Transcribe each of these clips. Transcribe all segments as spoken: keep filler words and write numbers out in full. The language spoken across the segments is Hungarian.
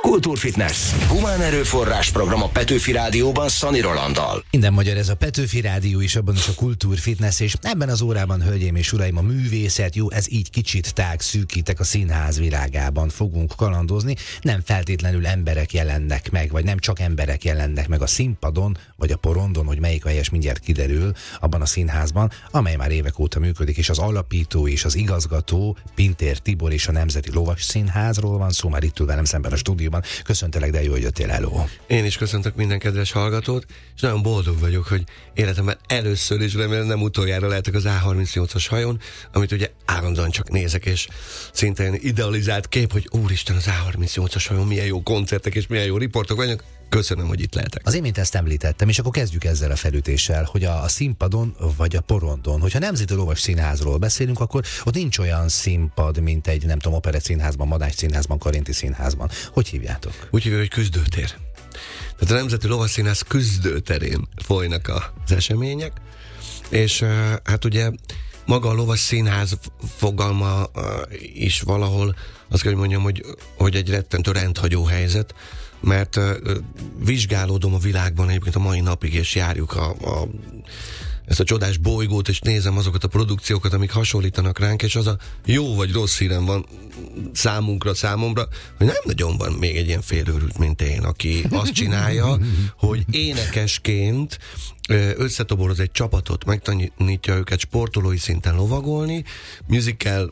Kultúrfitness. Humán erőforrás program a Petőfi Rádióban Szani Rolanddal. Minden magyar, ez a Petőfi Rádió is, abban is a Kultúrfitness, és ebben az órában, hölgyeim és uraim, a művészet, jó, ez így kicsit tág, szűkítek, a színház világában fogunk kalandozni. Nem feltétlenül emberek jelennek meg, vagy nem csak emberek jelennek meg a színpadon, vagy a porondon, hogy melyik a helyes, mindjárt kiderül, abban a színházban, amely már évek óta működik, és az alapító és az igazgató Pintér Tibor és a Nemzeti Lovas Színházról van szó, már itt ül velem szemben a stúdióban. Köszöntelek, de jó, hogy jöttél, hello. Én is köszöntök minden kedves hallgatót, és nagyon boldog vagyok, hogy életemben először is, remélem nem utoljára lehetek az á harmincnyolcas hajón, amit ugye állandóan csak nézek, és szintén idealizált kép, hogy úristen, az á harmincnyolcas hajón milyen jó koncertek és milyen jó riportok vagyok. Köszönöm, hogy itt lehetek. Az imént ezt említettem, és akkor kezdjük ezzel a felütéssel, hogy a, a színpadon vagy a porondon, hogyha Nemzeti Lovas Színházról beszélünk, akkor ott nincs olyan színpad, mint egy, nem tudom, Operett Színházban, Madách Színházban, Karinti Színházban. Hogy hívjátok? Úgy hívjuk, hogy küzdőtér. Tehát a Nemzeti Lovas Színház küzdőterén folynak az események, és hát ugye maga a Lovas Színház fogalma is valahol, azt kell, hogy mondjam, hogy, hogy egy rettentő rendhagyó helyzet, mert uh, vizsgálódom a világban egyébként a mai napig, és járjuk a, a, ezt a csodás bolygót, és nézem azokat a produkciókat, amik hasonlítanak ránk, és az a jó vagy rossz hírem van számunkra, számomra, hogy nem nagyon van még egy ilyen félőrült, mint én, aki azt csinálja, hogy énekesként összetoboroz egy csapatot, megtanítja őket sportolói szinten lovagolni, musical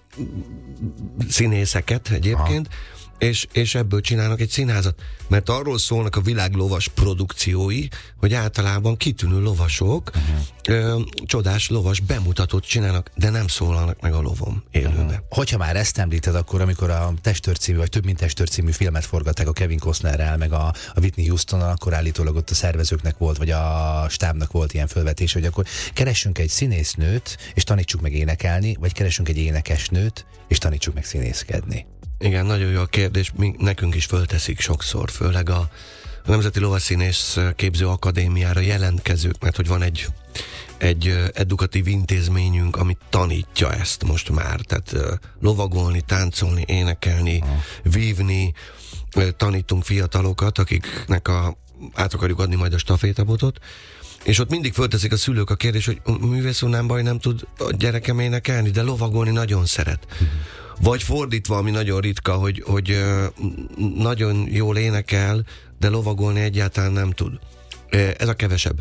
színészeket egyébként, aha. És, és ebből csinálnak egy színházat. Mert arról szólnak a világ lovas produkciói, hogy általában kitűnő lovasok uh-huh. ö, csodás lovas bemutatót csinálnak, de nem szólalnak meg a lovom élőben. Uh-huh. Hogyha már ezt említed, akkor amikor a Testőr című, vagy több mint Testőr című filmet forgatták a Kevin Costnerrel, meg a, a Whitney Houstonnal, akkor állítólag ott a szervezőknek volt, vagy a stábnak volt ilyen fölvetés, hogy akkor keressünk egy színésznőt, és tanítsuk meg énekelni, vagy keressünk egy énekesnőt, és tanítsuk meg színészkedni. Igen, nagyon jó a kérdés, mi, nekünk is fölteszik sokszor, főleg a, a Nemzeti Lovasszínész Képző Akadémiára jelentkezők, mert hogy van egy, egy edukatív intézményünk, ami tanítja ezt most már, tehát lovagolni, táncolni, énekelni, ah. vívni, tanítunk fiatalokat, akiknek a, át akarjuk adni majd a stafétabotot, és ott mindig fölteszik a szülők a kérdés, hogy művész úr, nem baj, nem tud a gyerekem énekelni, de lovagolni nagyon szeret. Mm. Vagy fordítva, ami nagyon ritka, hogy, hogy uh, nagyon jól énekel, de lovagolni egyáltalán nem tud. Ez a kevesebb.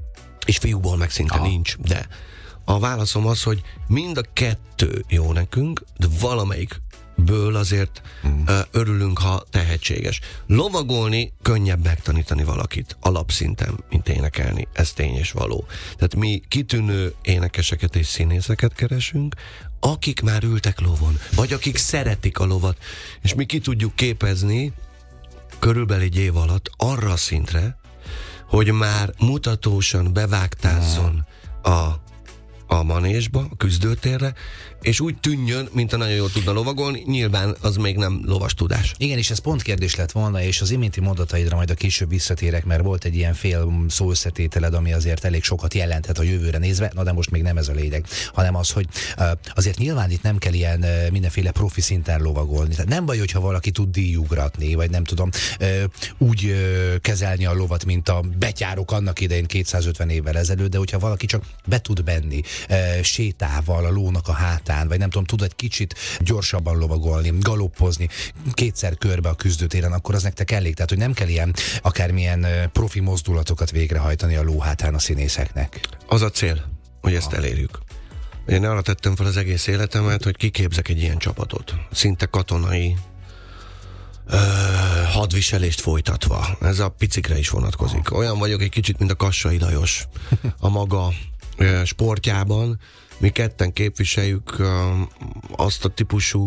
És fiúkból meg szinte aha. nincs, de a válaszom az, hogy mind a kettő jó nekünk, de valamelyikből azért hmm. uh, örülünk, ha tehetséges. Lovagolni könnyebb megtanítani valakit alapszinten, mint énekelni. Ez tény és való. Tehát mi kitűnő énekeseket és színészeket keresünk, akik már ültek lovon, vagy akik szeretik a lovat, és mi ki tudjuk képezni körülbelül egy év alatt arra a szintre, hogy már mutatósan bevágtázzon a, a manésba, a küzdőtérre, és úgy tűnjön, mint a nagyon jól tudna lovagolni, nyilván az még nem lovas tudás. Igen, és ez pont kérdés lett volna, és az iménti mondataidra majd a később visszatérek, mert volt egy ilyen fél szó összetételed, ami azért elég sokat jelenthet a jövőre nézve, na de most még nem ez a lényeg, hanem az, hogy uh, azért nyilván itt nem kell ilyen uh, mindenféle profi szinten lovagolni. Tehát nem baj, hogyha valaki tud díjugratni, vagy nem tudom, uh, úgy uh, kezelni a lovat, mint a betyárok annak idején kétszázötven évvel ezelőtt, de hogyha valaki csak be tud benni uh, sétával a lónak a hátán, vagy nem tudom, tud egy kicsit gyorsabban lovagolni, galoppozni kétszer körbe a küzdőtéren, akkor az nektek elég. Tehát, hogy nem kell ilyen akármilyen profi mozdulatokat végrehajtani a lóhátán a színészeknek. Az a cél, hogy ezt elérjük. Én arra tettem fel az egész életemet, hogy kiképzek egy ilyen csapatot. Szinte katonai ö, hadviselést folytatva. Ez a picikre is vonatkozik. Olyan vagyok egy kicsit, mint a Kassai Lajos a maga ö, sportjában. Mi ketten képviseljük uh, azt a típusú,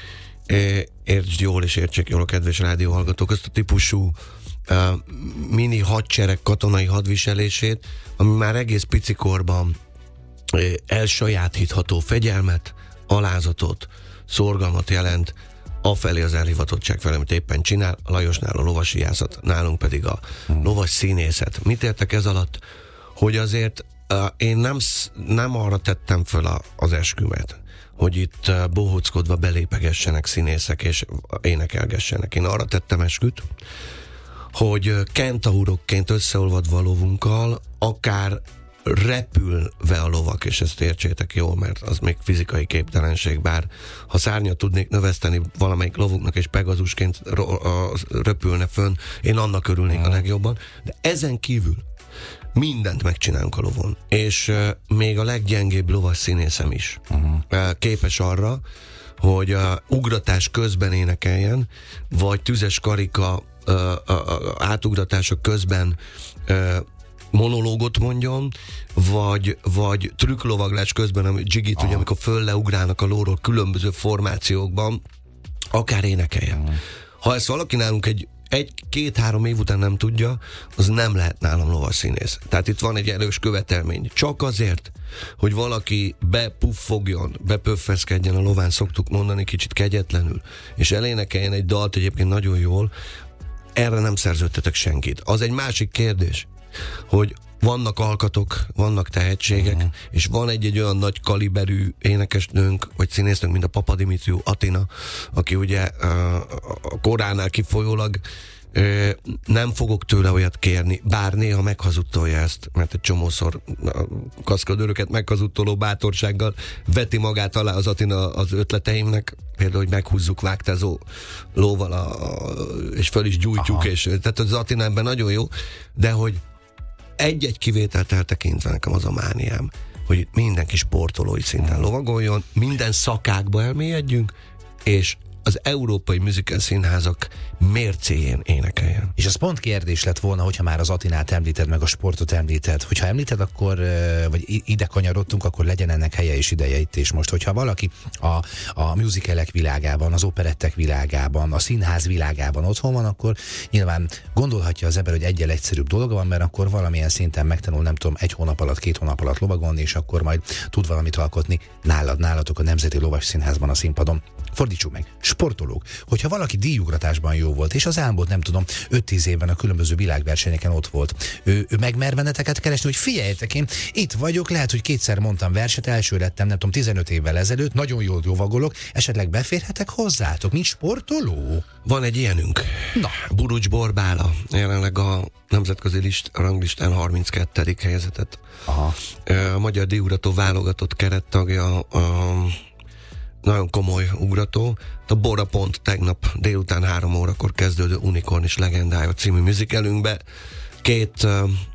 é, értsd jól és értsék jól a kedves rádióhallgatók, azt a típusú uh, mini hadsereg katonai hadviselését, ami már egész picikorban uh, elsajátítható fegyelmet, alázatot, szorgalmat jelent afelé az elhivatottság felé, amit éppen csinál, a Lajosnál a lovasiászat, nálunk pedig a lovas színészet. Mit értek ez alatt? Hogy azért Uh, én nem, nem arra tettem föl a, az eskümet, hogy itt bohóckodva belépegessenek színészek és énekelgessenek. Én arra tettem esküt, hogy kentaurokként összeolvadva a lovunkkal, akár repülve a lovak, és ezt értsétek jól, mert az még fizikai képtelenség, bár ha szárnyat tudnék növeszteni valamelyik lovuknak, és Pegazusként röpülne fönn, én annak örülnék a legjobban, de ezen kívül mindent megcsinálunk a lovon, és uh, még a leggyengébb lovas színészem is uh-huh. uh, képes arra, hogy uh, ugratás közben énekeljen, vagy tüzes karika uh, uh, uh, átugratások közben uh, monológot mondjon, vagy, vagy trükklovaglás közben, ami Jigit, ugye, amikor föl leugrálnak a lóról különböző formációkban, akár énekeljen. Uh-huh. Ha ezt valaki nálunk egy egy-két-három év után nem tudja, az nem lehet nálam lovasszínész. Tehát itt van egy erős követelmény. Csak azért, hogy valaki bepuffogjon, bepöffeszkedjen a lován, szoktuk mondani kicsit kegyetlenül, és elénekeljen egy dalt egyébként nagyon jól, erre nem szerződtetek senkit. Az egy másik kérdés, hogy vannak alkatok, vannak tehetségek, uh-huh. és van egy-egy olyan nagy kaliberű énekesnőnk, vagy színésznőnk, mint a Papa Dimitriou Atina, aki ugye a koránál kifolyólag nem fogok tőle olyat kérni, bár néha meghazudtolja ezt, mert egy csomószor kaszkadőröket meghazudtoló bátorsággal veti magát alá az Atina az ötleteimnek, például, hogy meghúzzuk vágtázó lóval, a, a, és föl is gyújtjuk, aha. és tehát az Atina ebben nagyon jó, de hogy egy-egy kivételt eltekintve nekem az a mániám, hogy itt mindenki sportolói szinten lovagoljon, minden szakákba elmélyedjünk, és az európai musical színházak mércéjén énekeljen. És az pont kérdés lett volna, hogyha már az Atinát említed, meg a sportot említed. Hogyha említed, akkor, vagy ide kanyarodtunk, akkor legyen ennek helye és ideje itt és most. Hogyha valaki a, a musicalek világában, az operettek világában, a színház világában otthon van, akkor nyilván gondolhatja az ember, hogy egyel egyszerűbb dolga van, mert akkor valamilyen szinten megtanul, nem tudom, egy hónap alatt, két hónap alatt lovagolni, és akkor majd tud valamit alkotni nálad, nálatok a Nemzeti Lovas Színházban a színpadon. Fordítsuk meg, sportolók. Hogyha valaki díjugratásban jó volt, és az elmúlt, nem tudom, öt-tíz évben a különböző világversenyeken ott volt, ő, ő megmer benneteket keresni, hogy figyeljetek, én itt vagyok, lehet, hogy kétszer mondtam verset, első lettem, nem tudom, tizenöt évvel ezelőtt, nagyon jól lovagolok, esetleg beférhetek hozzátok, mint sportoló? Van egy ilyenünk. Na. Burucs Borbála, jelenleg a nemzetközi list, ranglistán harminckettedik helyezetet. Aha. A magyar díjugrató válogatott kerettagja, a nagyon komoly ugrató. A Bora pont tegnap délután három órakor kezdődő Unicorn és Legendája című musicalünkbe két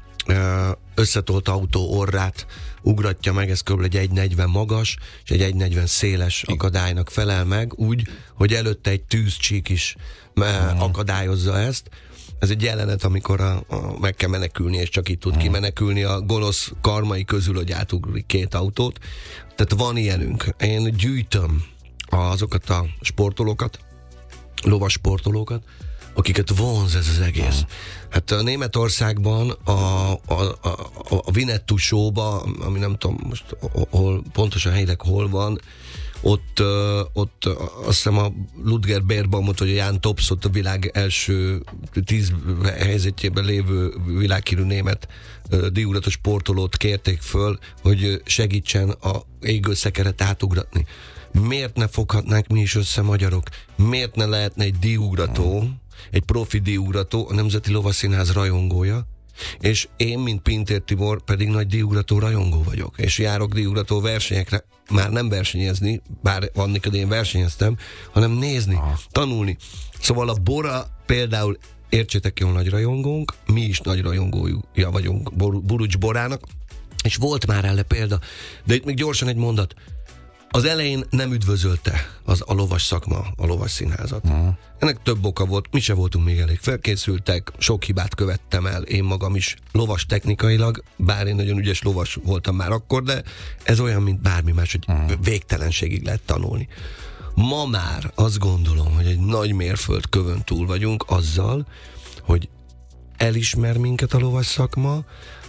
ö, összetolt autó orrát ugratja meg, ez kb. Egy egy negyven magas és egy egy negyven széles akadálynak felel meg, úgy, hogy előtte egy tűzcsík is uh-huh. akadályozza ezt. Ez egy jelenet, amikor a, a, meg kell menekülni, és csak itt tud uh-huh. kimenekülni a gonosz karmai közül, hogy átugrik két autót. Tehát van ilyenünk. Én gyűjtöm azokat a sportolókat, lovas sportolókat, akiket vonz ez az egész. Hát a Németországban a, a, a, a Winnetou show-ba, ami nem tudom most hol, pontosan helyileg hol van, ott, uh, ott uh, azt hiszem a Ludger Beerbaumot, vagy a Jan Topsot, a világ első tíz helyzetjében lévő világhírű német uh, díjugratos sportolót kérték föl, hogy segítsen a égőszekeret átugratni. Miért ne foghatnánk mi is össze magyarok? Miért ne lehetne egy díjugrató, egy profi díjugrató, a Nemzeti Lovasszínház rajongója, és én, mint Pintér Tibor pedig nagy díjugrató rajongó vagyok, és járok díjugrató versenyekre, már nem versenyezni, bár annak én versenyeztem, hanem nézni, aha. tanulni. Szóval a Bora például, értsétek jól, nagy rajongónk, mi is nagy rajongója vagyunk Burucs Borának, és volt már erre példa, de itt még gyorsan egy mondat. Az elején nem üdvözölte az, a lovas szakma, a lovas színházat. Uh-huh. Ennek több oka volt, mi se voltunk még elég felkészültek, sok hibát követtem el, én magam is lovas technikailag, bár én nagyon ügyes lovas voltam már akkor, de ez olyan, mint bármi más, hogy uh-huh. végtelenségig lehet tanulni. Ma már azt gondolom, hogy egy nagy mérföldkövön túl vagyunk azzal, hogy elismer minket a lovas szakma,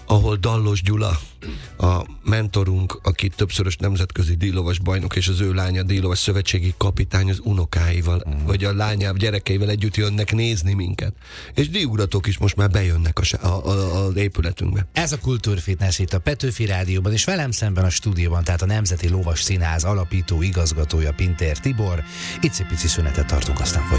ahol Dallos Gyula, a mentorunk, aki többszörös nemzetközi díjlovas bajnok, és az ő lánya díjlovas szövetségi kapitány az unokáival, mm. vagy a lányával, gyerekeivel együtt jönnek nézni minket. És díjugratók is most már bejönnek a, a, a, az épületünkbe. Ez a Kultúrfitness itt a Petőfi Rádióban, és velem szemben a stúdióban, tehát a Nemzeti Lovas Színház alapító igazgatója Pintér Tibor. Icipici szünetet tartunk, aztán folytatjuk.